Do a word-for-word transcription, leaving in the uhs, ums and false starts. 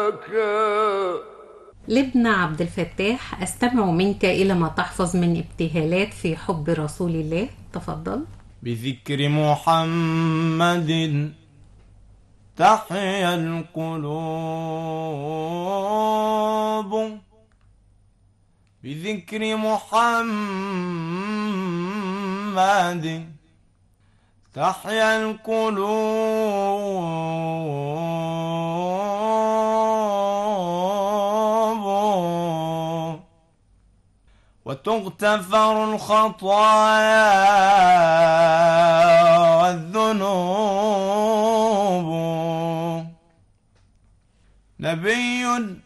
لابن عبد الفتاح، أستمع منك إلى ما تحفظ من ابتهالات في حب رسول الله. تفضل. بذكر محمد تحيا القلوب، بذكر محمد تحيا القلوب، وتغتفر الخطايا والذنوب. نبي